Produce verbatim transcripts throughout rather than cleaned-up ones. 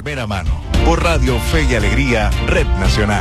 primera mano, por Radio Fe y Alegría, Red Nacional.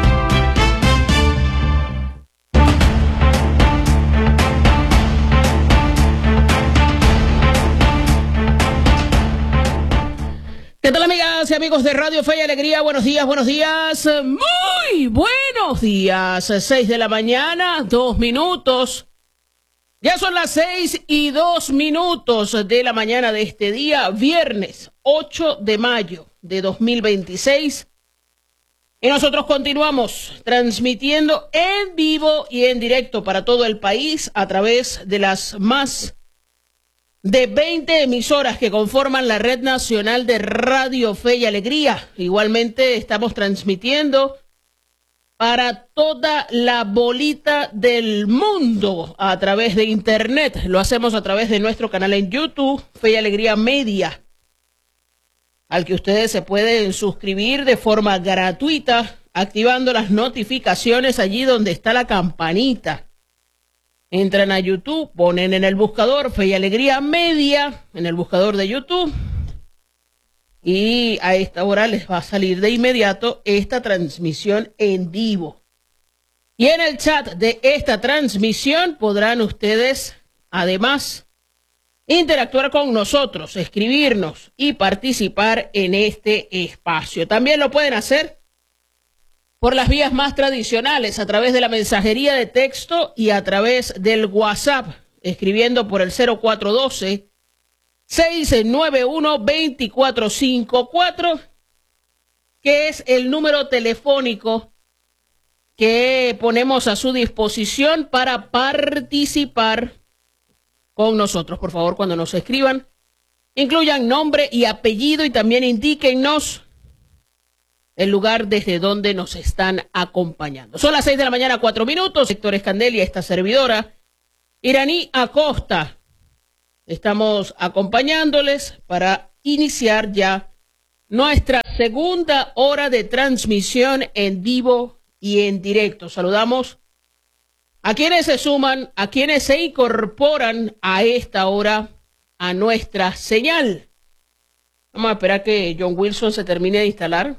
¿Qué tal, amigas y amigos de Radio Fe y Alegría? Buenos días, buenos días, muy buenos días. Seis de la mañana, dos minutos. Ya son las seis y dos minutos de la mañana de este día, viernes ocho de mayo de dos mil veintiséis. Y nosotros continuamos transmitiendo en vivo y en directo para todo el país a través de las más de veinte emisoras que conforman la Red Nacional de Radio Fe y Alegría. Igualmente estamos transmitiendo para toda la bolita del mundo a través de internet. Lo hacemos a través de nuestro canal en YouTube, Fe y Alegría Media, al que ustedes se pueden suscribir de forma gratuita, activando las notificaciones allí donde está la campanita. Entran a YouTube, ponen en el buscador Fe y Alegría Media, en el buscador de YouTube, y a esta hora les va a salir de inmediato esta transmisión en vivo. Y en el chat de esta transmisión podrán ustedes, además, interactuar con nosotros, escribirnos y participar en este espacio. También lo pueden hacer por las vías más tradicionales, a través de la mensajería de texto y a través del WhatsApp, escribiendo por el cero cuatro uno dos, seis nueve uno, dos cuatro cinco cuatro, que es el número telefónico que ponemos a su disposición para participar con nosotros. Por favor, cuando nos escriban, incluyan nombre y apellido y también indíquennos el lugar desde donde nos están acompañando. Son las seis de la mañana, cuatro minutos. Héctor Escandelia, esta servidora, Iraní Acosta. Estamos acompañándoles para iniciar ya nuestra segunda hora de transmisión en vivo y en directo. Saludamos a quienes se suman, a quienes se incorporan a esta hora a nuestra señal. Vamos a esperar que John Wilson se termine de instalar.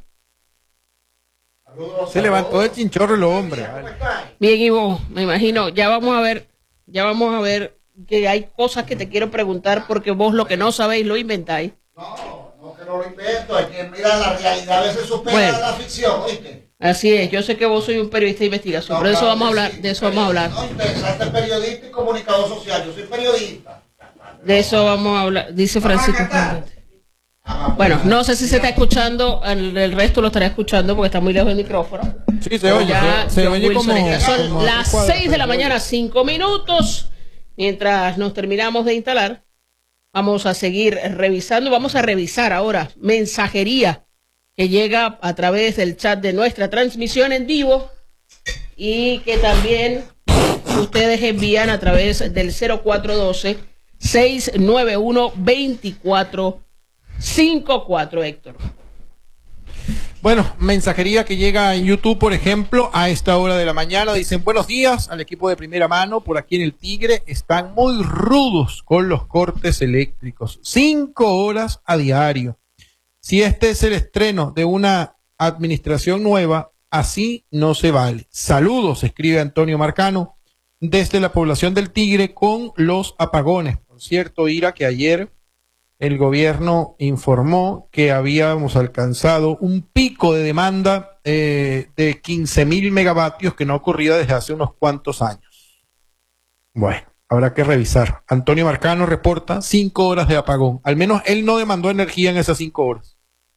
Se levantó el chinchorro el hombre. Bien, Ivo, me imagino, ya vamos a ver, ya vamos a ver que hay cosas que te quiero preguntar porque vos lo que no sabéis lo inventáis. No, no que no lo invento, hay que mirar la realidad, a veces supera bueno, la ficción, ¿viste? Así es, yo sé que vos sois un periodista de investigación, no, pero de eso vamos a hablar, de eso vamos a hablar. No, interesante periodista y comunicador social, yo soy periodista. De eso vamos a hablar, dice Francisco. Bueno, no sé si se está escuchando, el, el resto lo estará escuchando porque está muy lejos del micrófono. Sí, se oye. Ya, se, se oye como, Son como las seis de la mañana, cinco minutos. Mientras nos terminamos de instalar, vamos a seguir revisando. Vamos a revisar ahora mensajería que llega a través del chat de nuestra transmisión en vivo y que también ustedes envían a través del cero cuatro uno dos, seis nueve uno, dos cuatro cinco cuatro, Héctor. Bueno, mensajería que llega en YouTube, por ejemplo, a esta hora de la mañana. Dicen, buenos días al equipo de primera mano. Por aquí en el Tigre están muy rudos con los cortes eléctricos. Cinco horas a diario. Si este es el estreno de una administración nueva, así no se vale. Saludos, escribe Antonio Marcano, desde la población del Tigre con los apagones. Por cierto, Ira, que ayer el gobierno informó que habíamos alcanzado un pico de demanda eh, de quince mil megavatios que no ocurría desde hace unos cuantos años. Bueno, habrá que revisar. Antonio Marcano reporta cinco horas de apagón. Al menos él no demandó energía en esas cinco horas.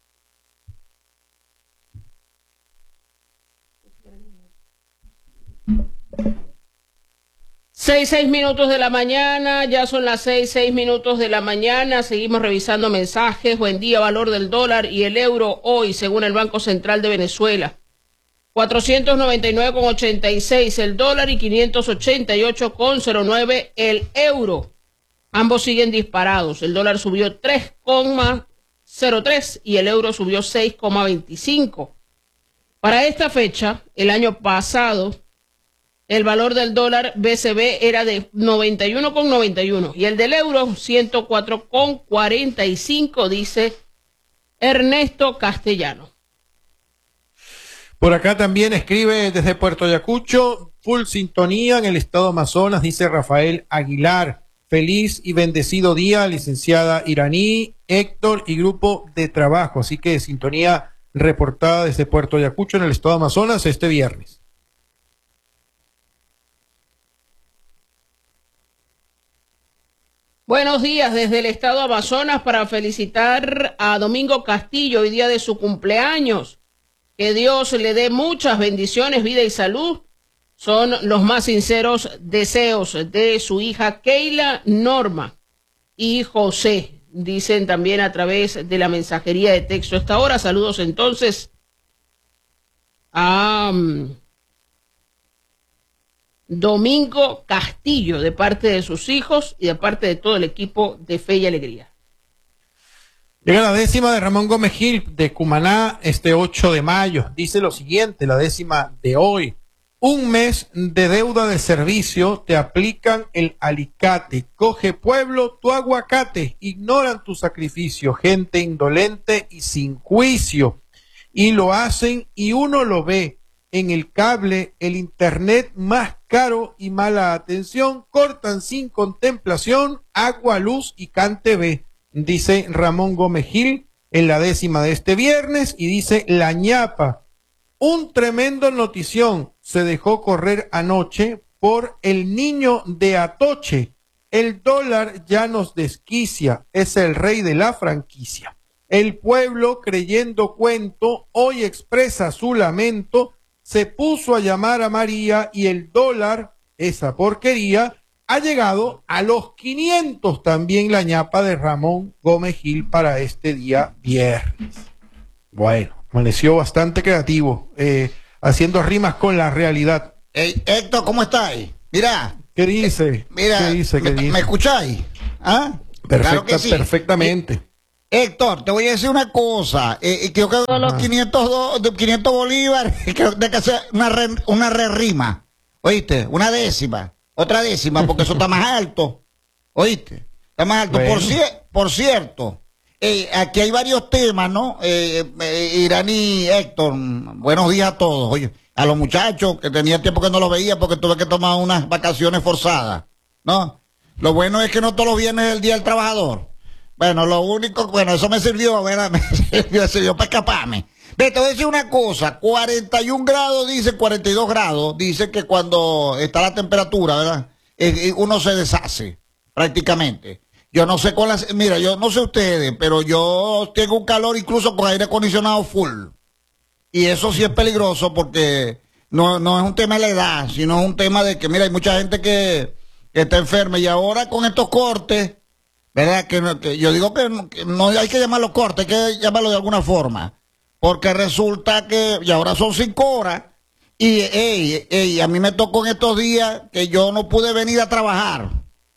Seis, seis minutos de la mañana, ya son las seis, seis minutos de la mañana, seguimos revisando mensajes. Buen día, valor del dólar y el euro hoy, según el Banco Central de Venezuela. cuatrocientos noventa y nueve con ochenta y seis el dólar y quinientos ochenta y ocho con cero nueve el euro. Ambos siguen disparados. El dólar subió tres coma cero tres y el euro subió seis coma veinticinco. Para esta fecha, el año pasado, el valor del dólar B C B era de noventa y uno con noventa y uno y el del euro ciento cuatro con cuarenta y cinco, dice Ernesto Castellano. Por acá también escribe desde Puerto Ayacucho, full sintonía en el estado Amazonas, dice Rafael Aguilar. Feliz y bendecido día, licenciada Iraní, Héctor y grupo de trabajo. Así que sintonía reportada desde Puerto Ayacucho en el estado Amazonas este viernes. Buenos días desde el estado Amazonas para felicitar a Domingo Castillo hoy día de su cumpleaños. Que Dios le dé muchas bendiciones, vida y salud. Son los más sinceros deseos de su hija Keila, Norma y José, dicen también a través de la mensajería de texto. Esta hora, saludos entonces a um, Domingo Castillo de parte de sus hijos y de parte de todo el equipo de Fe y Alegría. Llega la décima de Ramón Gómez Gil de Cumaná este ocho de mayo. Dice lo siguiente, la décima de hoy. Un mes de deuda de servicio, te aplican el alicate. Coge pueblo tu aguacate, ignoran tu sacrificio, gente indolente y sin juicio. Y lo hacen y uno lo ve en el cable, el internet más caro y mala atención, cortan sin contemplación, agua, luz y can T V. Dice Ramón Gómez Gil en la décima de este viernes y dice la ñapa. Un tremendo notición se dejó correr anoche por el niño de Atoche. El dólar ya nos desquicia, es el rey de la franquicia. El pueblo, creyendo cuento, hoy expresa su lamento, se puso a llamar a María y el dólar, esa porquería, ha llegado a los quinientos. También la ñapa de Ramón Gómez Gil para este día viernes. Bueno. Amaneció bastante creativo, eh, haciendo rimas con la realidad. Hey, Héctor, ¿cómo estáis? Mira. ¿Qué dice? Eh, mira, ¿Qué dice? ¿Qué me, dice? ¿me escucháis? ¿Ah? Perfecta, Claro que sí. Perfectamente. Eh, Héctor, te voy a decir una cosa. Eh, creo que los quinientos, do, quinientos bolívares, creo que hay que hacer una, re, una re rima. ¿Oíste? Una décima. Otra décima, porque eso está más alto. ¿Oíste? Está más alto. Bueno. Por, cier, por cierto. Eh, aquí hay varios temas, ¿no? Eh, eh, Iraní, Héctor, buenos días a todos. Oye, a los muchachos que tenía tiempo que no los veía porque tuve que tomar unas vacaciones forzadas, ¿no? Lo bueno es que no todos los viernes es el Día del Trabajador. Bueno, lo único, bueno, eso me sirvió, ¿verdad? Me sirvió, me sirvió para escaparme. Ve, te voy a decir una cosa, cuarenta y un grados, dice, cuarenta y dos grados, dice que cuando está la temperatura, ¿verdad? Eh, uno se deshace, prácticamente. Yo no sé con las, mira, yo no sé ustedes, pero yo tengo un calor incluso con aire acondicionado full. Y eso sí es peligroso porque no, no es un tema de la edad, sino es un tema de que, mira, hay mucha gente que, que está enferma y ahora con estos cortes, ¿verdad? Que, que yo digo que no, que no hay que llamarlo cortes, hay que llamarlo de alguna forma. Porque resulta que, y ahora son cinco horas, y ey, ey, a mí me tocó en estos días que yo no pude venir a trabajar.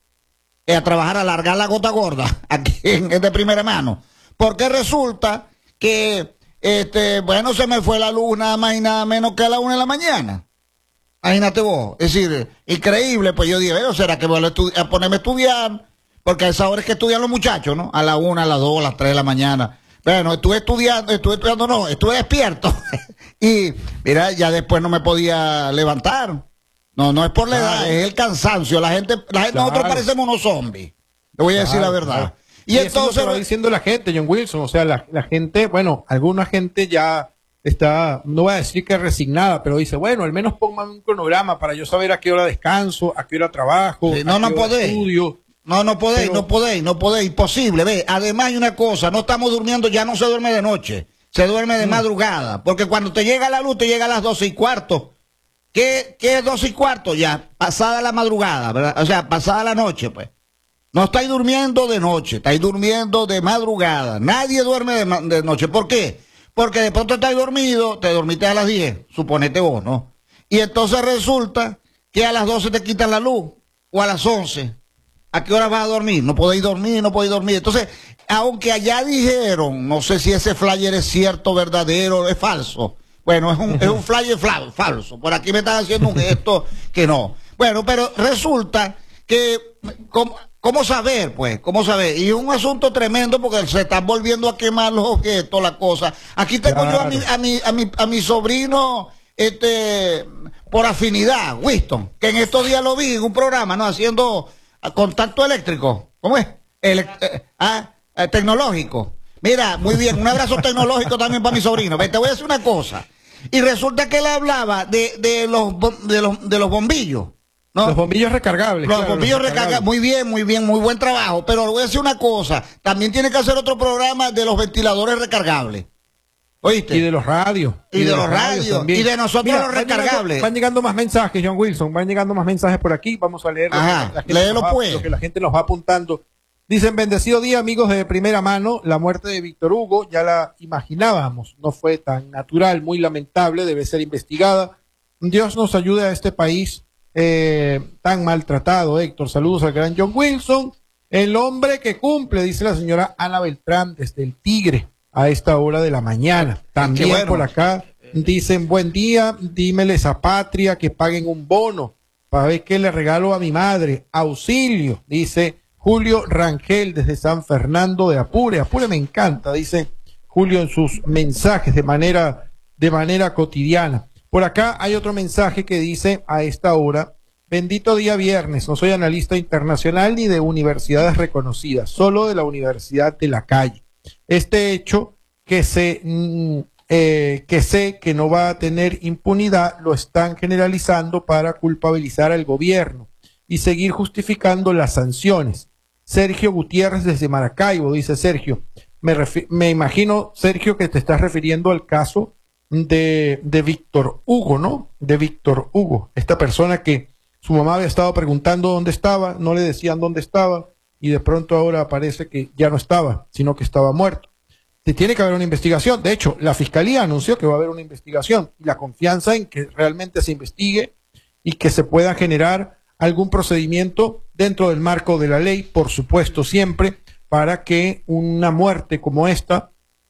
A trabajar, a alargar la gota gorda, aquí en, en de primera mano. Porque resulta que, este, bueno, se me fue la luz nada más y nada menos que a la una de la mañana. Imagínate vos. Es decir, increíble, pues yo dije, ¿eh? ¿será que voy a, a ponerme a estudiar? Porque a esa hora es que estudian los muchachos, ¿no? A la una, a las dos, a las tres de la mañana. Bueno, estuve estudiando, estuve estudiando, no, estuve despierto. Y, mira, ya después no me podía levantar. No, no es por la edad, es el cansancio. La gente, la gente claro. Nosotros parecemos unos zombies. Te voy a decir claro, la verdad. Claro. Y, y entonces. Eso es lo que va diciendo la gente, John Wilson. O sea, la, la gente, bueno, alguna gente ya está, no voy a decir que resignada, pero dice, bueno, al menos pongan un cronograma para yo saber a qué hora descanso, a qué hora trabajo. Sí, no, a no qué hora podéis. Estudio. No, no podéis, pero... no podéis, no podéis, imposible. Ve, además hay una cosa, no estamos durmiendo, ya no se duerme de noche, se duerme de mm. madrugada, porque cuando te llega la luz, te llega a las doce y cuarto. ¿Qué, qué es doce y cuarto ya? Pasada la madrugada, ¿verdad? O sea, pasada la noche, pues. No estáis durmiendo de noche, estáis durmiendo de madrugada. Nadie duerme de, de noche. ¿Por qué? Porque de pronto estáis dormido, te dormiste a las diez, suponete vos, ¿no? Y entonces resulta que a las doce te quitan la luz, o a las once. ¿A qué hora vas a dormir? No podéis dormir, no podéis dormir. Entonces, aunque allá dijeron, no sé si ese flyer es cierto, verdadero, es falso. Bueno, es un, es un flyer falso. Por aquí me están haciendo un gesto que no. Bueno, pero resulta que como ¿cómo saber, pues? ¿Cómo saber? Y es un asunto tremendo porque se están volviendo a quemar los objetos, la cosa. Aquí tengo Claro. yo a mi, a mi, a mi, a mi sobrino, este, por afinidad, Winston, que en estos días lo vi en un programa, ¿no? Haciendo ah, contacto eléctrico. ¿Cómo es? Ele- eh, ah, eh, tecnológico. Mira, muy bien, un abrazo tecnológico también para mi sobrino. Ve, te voy a decir una cosa. Y resulta que él hablaba de, de los bom- de los de los bombillos, ¿no? Los bombillos recargables. Los claro, bombillos los recargables, muy bien, muy bien, muy buen trabajo. Pero le voy a decir una cosa, también tiene que hacer otro programa de los ventiladores recargables. ¿Oíste? Y de los radios. Y de los radios, también. y de nosotros los van llegando- recargables. Van llegando más mensajes, John Wilson. Van llegando más mensajes por aquí. Vamos a leer lo, Ajá, que, la gente léelo, nos va, pues. lo que la gente nos va apuntando. Dicen, bendecido día, amigos de primera mano. La muerte de Víctor Hugo ya la imaginábamos. No fue tan natural, muy lamentable. Debe ser investigada. Dios nos ayude a este país eh, tan maltratado, Héctor. Saludos al gran John Wilson. El hombre que cumple, dice la señora Ana Beltrán, desde el Tigre, a esta hora de la mañana. También bueno. por acá dicen, buen día, dímeles a Patria que paguen un bono para ver qué le regalo a mi madre. Auxilio, dice Julio Rangel desde San Fernando de Apure. Apure me encanta, dice Julio en sus mensajes de manera, de manera cotidiana. Por acá hay otro mensaje que dice a esta hora, bendito día viernes, no soy analista internacional ni de universidades reconocidas, solo de la Universidad de la Calle. Este hecho que se mm, eh, que sé que no va a tener impunidad lo están generalizando para culpabilizar al gobierno y seguir justificando las sanciones. Sergio Gutiérrez desde Maracaibo, dice Sergio. Me, refi- me imagino, Sergio, que te estás refiriendo al caso de, de Víctor Hugo, ¿no? De Víctor Hugo, esta persona que su mamá había estado preguntando dónde estaba, no le decían dónde estaba, y de pronto ahora parece que ya no estaba, sino que estaba muerto. Se tiene que haber una investigación. De hecho, la Fiscalía anunció que va a haber una investigación, y la confianza en que realmente se investigue y que se pueda generar algún procedimiento dentro del marco de la ley, por supuesto, siempre, para que una muerte como esta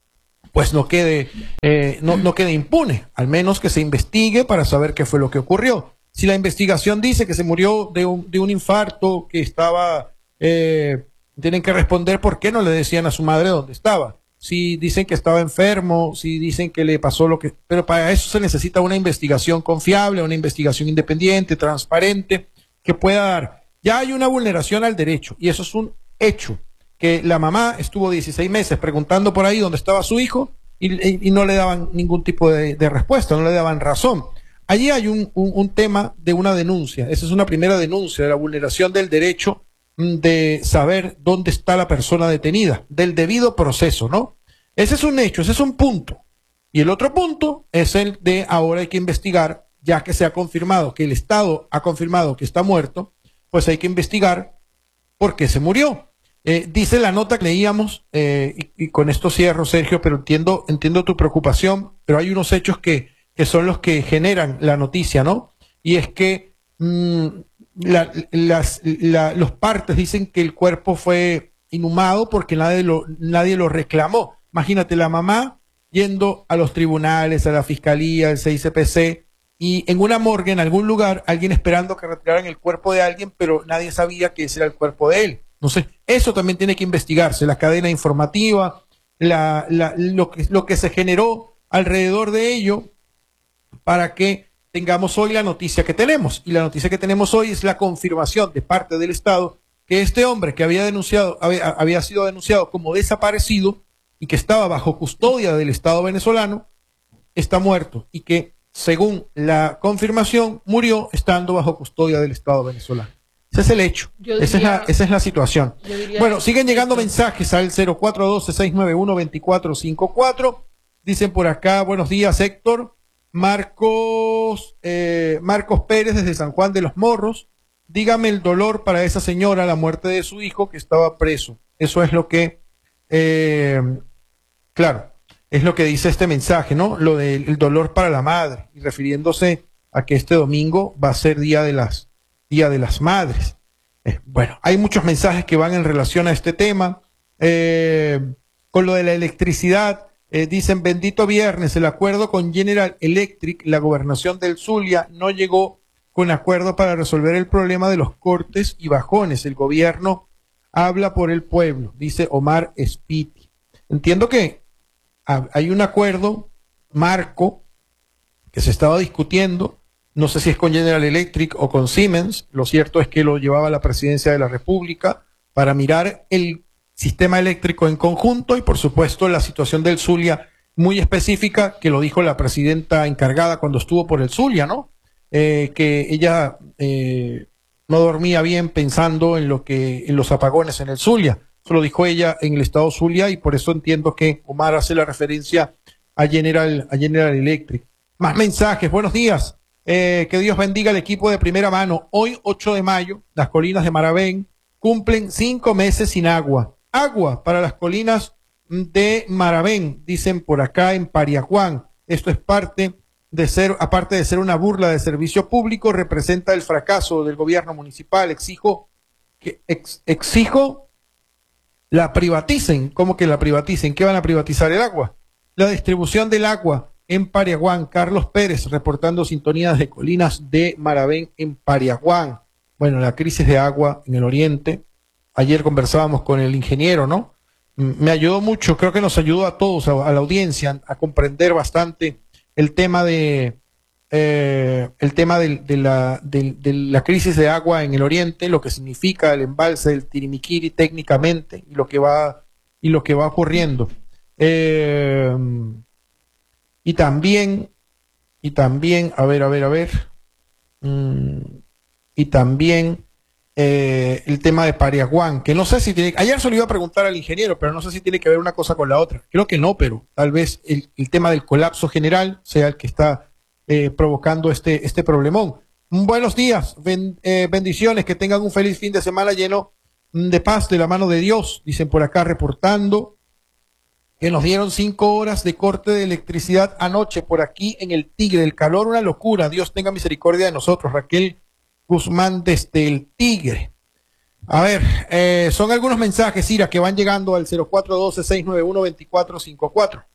pues no quede, eh, no, no quede impune, al menos que se investigue para saber qué fue lo que ocurrió. Si la investigación dice que se murió de un, de un infarto, que estaba, eh, tienen que responder por qué no le decían a su madre dónde estaba. Si dicen que estaba enfermo, si dicen que le pasó lo que... Pero para eso se necesita una investigación confiable, una investigación independiente, transparente, que pueda dar. Ya hay una vulneración al derecho, y eso es un hecho, que la mamá estuvo dieciséis meses preguntando por ahí dónde estaba su hijo y, y, y no le daban ningún tipo de, de respuesta, no le daban razón. Allí hay un, un, un tema de una denuncia. Esa es una primera denuncia de la vulneración del derecho de saber dónde está la persona detenida, del debido proceso, ¿no? Ese es un hecho, ese es un punto. Y el otro punto es el de ahora hay que investigar, ya que se ha confirmado, que el Estado ha confirmado que está muerto, pues hay que investigar por qué se murió. Eh, dice la nota que leíamos, eh, y, y con esto cierro, Sergio, pero entiendo, entiendo tu preocupación, pero hay unos hechos que, que son los que generan la noticia, ¿no? Y es que mmm, la, las, la, los partes dicen que el cuerpo fue inhumado porque nadie lo, nadie lo reclamó. Imagínate, la mamá yendo a los tribunales, a la fiscalía, al C I C P C, y en una morgue, en algún lugar, alguien esperando que retiraran el cuerpo de alguien, pero nadie sabía que ese era el cuerpo de él. Entonces, eso también tiene que investigarse, la cadena informativa, la, la, lo, que, lo que se generó alrededor de ello, para que tengamos hoy la noticia que tenemos. Y la noticia que tenemos hoy es la confirmación de parte del Estado que este hombre que había denunciado, había, había sido denunciado como desaparecido y que estaba bajo custodia del Estado venezolano, está muerto, y que según la confirmación murió estando bajo custodia del Estado venezolano. Ese es el hecho, Diría, esa, es la, esa es la situación. Bueno, siguen llegando mensajes al cero cuatro uno dos, seis nueve uno, dos cuatro cinco cuatro. Dicen por acá, buenos días, Héctor. Marcos, eh, Marcos Pérez desde San Juan de los Morros. Dígame el dolor para esa señora, la muerte de su hijo que estaba preso. Eso es lo que, eh, claro, es lo que dice este mensaje, ¿no? Lo del dolor para la madre, y refiriéndose a que este domingo va a ser día de las, día de las madres. Eh, bueno, hay muchos mensajes que van en relación a este tema. Eh, con lo de la electricidad, eh, dicen, bendito viernes, el acuerdo con General Electric, la gobernación del Zulia, no llegó con acuerdo para resolver el problema de los cortes y bajones. El gobierno habla por el pueblo, dice Omar Spiti. Entiendo que hay un acuerdo marco que se estaba discutiendo, no sé si es con General Electric o con Siemens, lo cierto es que lo llevaba la Presidencia de la República para mirar el sistema eléctrico en conjunto y por supuesto la situación del Zulia muy específica, que lo dijo la presidenta encargada cuando estuvo por el Zulia, ¿no? Eh, que ella eh, no dormía bien pensando en lo que en los apagones en el Zulia. Eso lo dijo ella en el estado Zulia y por eso entiendo que Omar hace la referencia a General, a General Electric. Más mensajes, buenos días. Eh, que Dios bendiga al equipo de primera mano. Hoy, ocho de mayo, las colinas de Maravén cumplen cinco meses sin agua. Agua para las colinas de Maravén, dicen por acá en Pariaguán. Esto es parte de ser, aparte de ser una burla de servicio público, representa el fracaso del gobierno municipal. Exijo que ex, exijo la privaticen. ¿Cómo que la privaticen? ¿Qué van a privatizar? El agua. La distribución del agua en Pariaguán. Carlos Pérez reportando sintonías de colinas de Maravén en Pariaguán. Bueno, la crisis de agua en el oriente. Ayer conversábamos con el ingeniero, ¿no? Me ayudó mucho, creo que nos ayudó a todos, a, a la audiencia, a comprender bastante el tema de eh, el tema de, de, la, de, de la crisis de agua en el oriente, lo que significa el embalse del Tirimiquiri técnicamente y lo que va y lo que va ocurriendo. Eh, y también, y también, a ver, a ver, a ver, mm, y también eh, el tema de Pariaguán, que no sé si tiene, ayer se lo iba a preguntar al ingeniero, pero no sé si tiene que ver una cosa con la otra. Creo que no, pero tal vez el, el tema del colapso general sea el que está eh, provocando este, este problemón. Buenos días, ben, eh, bendiciones, que tengan un feliz fin de semana lleno de paz de la mano de Dios, dicen por acá reportando. Que nos dieron cinco horas de corte de electricidad anoche por aquí en el Tigre. El calor, una locura. Dios tenga misericordia de nosotros. Raquel Guzmán desde el Tigre. A ver, eh, son algunos mensajes, Ira, que van llegando al cero cuatro uno dos, seis nueve uno, dos cuatro cinco cuatro.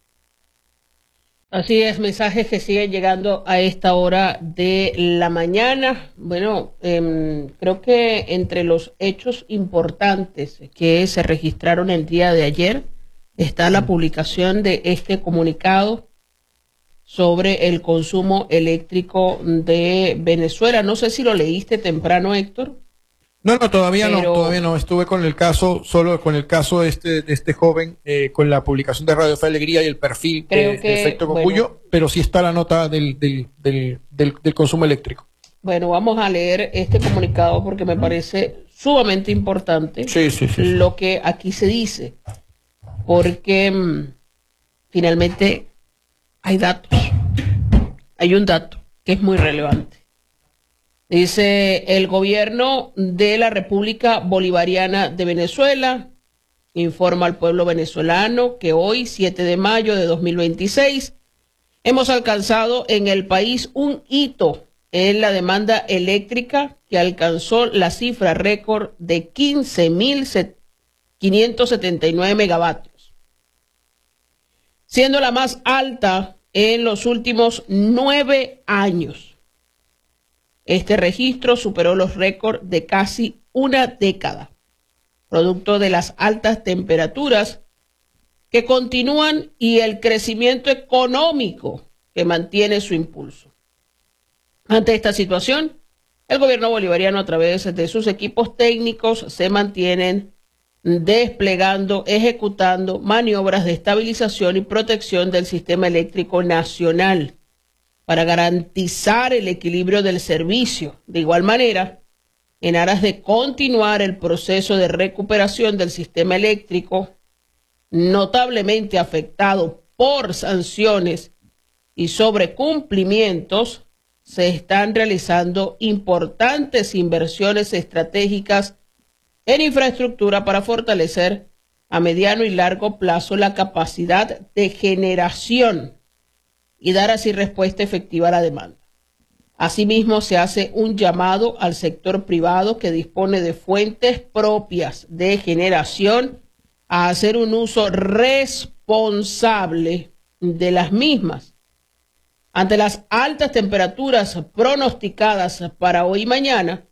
Así es, mensajes que siguen llegando a esta hora de la mañana. Bueno, eh, creo que entre los hechos importantes que se registraron el día de ayer está la publicación de este comunicado sobre el consumo eléctrico de Venezuela. No sé si lo leíste temprano, Héctor. No, no, todavía pero... no, todavía no. Estuve con el caso, solo con el caso de este, de este joven, eh, con la publicación de Radio Fe Alegría y el perfil Creo de, que, de Efecto Cocuyo, bueno, pero sí está la nota del, del, del, del, del consumo eléctrico. Bueno, vamos a leer este comunicado porque me parece sumamente importante sí, sí, sí, sí. lo que aquí se dice. Porque mmm, finalmente hay datos, hay un dato que es muy relevante. Dice: el gobierno de la República Bolivariana de Venezuela informa al pueblo venezolano que hoy, siete de mayo de dos mil veintiséis, hemos alcanzado en el país un hito en la demanda eléctrica que alcanzó la cifra récord de quince mil quinientos setenta y nueve megavatios, siendo la más alta en los últimos nueve años. Este registro superó los récords de casi una década, producto de las altas temperaturas que continúan y el crecimiento económico que mantiene su impulso. Ante esta situación, el gobierno bolivariano, a través de sus equipos técnicos, se mantienen desplegando, ejecutando maniobras de estabilización y protección del sistema eléctrico nacional para garantizar el equilibrio del servicio. De igual manera, en aras de continuar el proceso de recuperación del sistema eléctrico, notablemente afectado por sanciones y sobrecumplimientos, se están realizando importantes inversiones estratégicas en infraestructura para fortalecer a mediano y largo plazo la capacidad de generación y dar así respuesta efectiva a la demanda. Asimismo, se hace un llamado al sector privado que dispone de fuentes propias de generación a hacer un uso responsable de las mismas. Ante las altas temperaturas pronosticadas para hoy y mañana,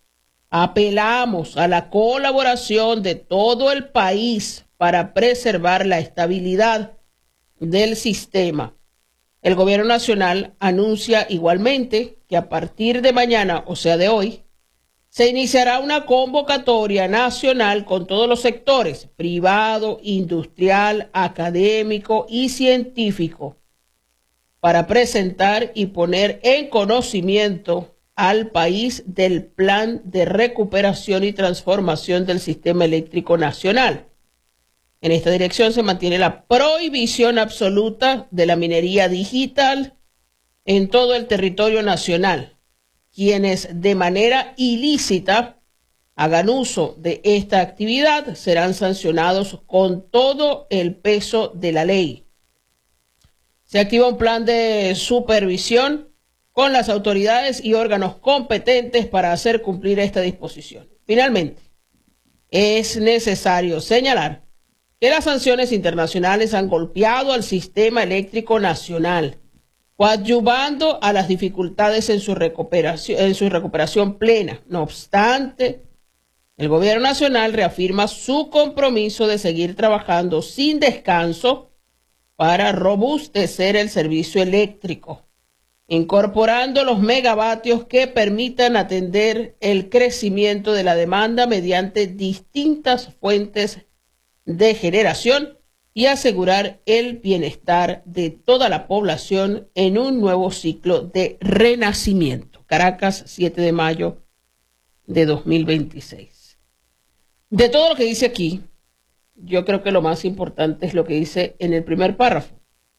Apelamos a la colaboración de todo el país para preservar la estabilidad del sistema. El gobierno nacional anuncia igualmente que a partir de mañana, o sea de hoy, se iniciará una convocatoria nacional con todos los sectores, privado, industrial, académico y científico, para presentar y poner en conocimiento al país del plan de recuperación y transformación del sistema eléctrico nacional. En esta dirección se mantiene la prohibición absoluta de la minería digital en todo el territorio nacional. Quienes de manera ilícita hagan uso de esta actividad serán sancionados con todo el peso de la ley. Se activa un plan de supervisión con las autoridades y órganos competentes para hacer cumplir esta disposición. Finalmente, es necesario señalar que las sanciones internacionales han golpeado al sistema eléctrico nacional, coadyuvando a las dificultades en su recuperación, en su recuperación plena. No obstante, el gobierno nacional reafirma su compromiso de seguir trabajando sin descanso para robustecer el servicio eléctrico, incorporando los megavatios que permitan atender el crecimiento de la demanda mediante distintas fuentes de generación y asegurar el bienestar de toda la población en un nuevo ciclo de renacimiento. Caracas, siete de mayo de dos mil veintiséis. De todo lo que dice aquí, yo creo que lo más importante es lo que dice en el primer párrafo,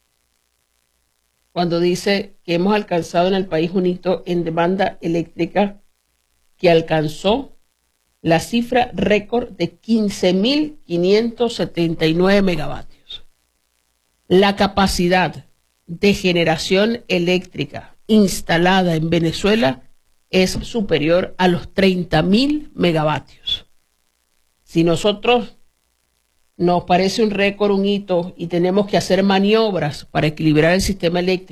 cuando dice que hemos alcanzado en el país un hito en demanda eléctrica que alcanzó la cifra récord de quince mil quinientos setenta y nueve megavatios. La capacidad de generación eléctrica instalada en Venezuela es superior a los treinta mil megavatios. Si nosotros nos parece un récord, un hito, y tenemos que hacer maniobras para equilibrar el sistema eléctrico,